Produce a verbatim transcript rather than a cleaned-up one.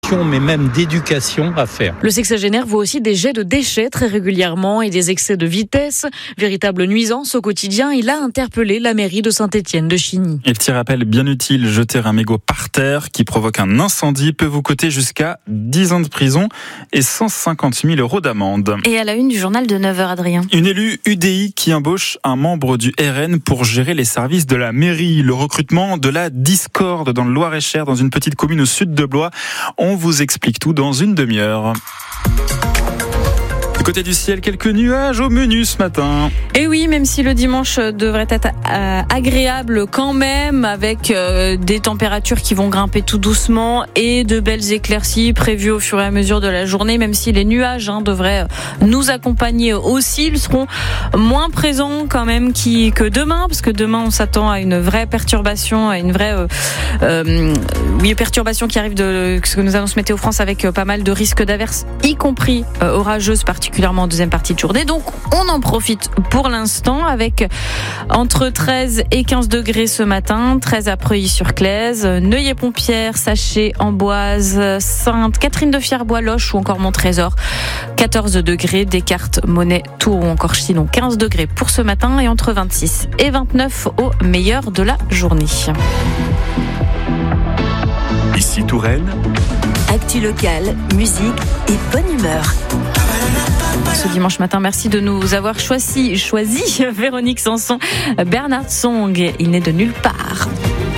prévention, mais même d'éducation à faire. Le sexagénaire voit aussi des jets de déchets très régulièrement et des excès de vitesse. Véritable nuisance au quotidien, il a interpellé la mairie de Saint-Étienne de Chigny. Et petit rappel bien utile, jeter un mégot par terre qui provoque un incendie peut vous coûter jusqu'à dix ans de prison et cent cinquante mille euros d'amende. Et à la une du journal de neuf heures, Adrien. Une élue U D I qui embauche un membre du R N pour gérer les services de la mairie. Le recrutement de la discorde dans le Loir-et-Cher, dans une petite commune au sud de Blois. On vous explique tout dans une demi-heure. Du côté du ciel, quelques nuages au menu ce matin. Et oui, même si le dimanche devrait être euh, agréable quand même, avec euh, des températures qui vont grimper tout doucement et de belles éclaircies prévues au fur et à mesure de la journée, même si les nuages hein, devraient nous accompagner aussi, ils seront moins présents quand même qui, que demain, parce que demain on s'attend à une vraie perturbation, à une vraie euh, euh, oui, perturbation qui arrive de ce que nous annonce Météo France avec euh, pas mal de risques d'averses, y compris euh, orageuses particulièrement particulièrement en deuxième partie de journée. Donc, on en profite pour l'instant avec entre treize et quinze degrés ce matin, treize à Preuilly-sur-Claise, Neuilly-Pompières, Sachet, Amboise, Sainte, Catherine de Fierbois, Loche ou encore Montrésor. quatorze degrés, Descartes, Monet, Tours ou encore Chinon, quinze degrés pour ce matin et entre vingt-six et vingt-neuf au meilleur de la journée. Ici Touraine. Actu locale, musique et bonne humeur. Ce dimanche matin, merci de nous avoir choisi, choisi Véronique Sanson, Bernard Song, il n'est de nulle part.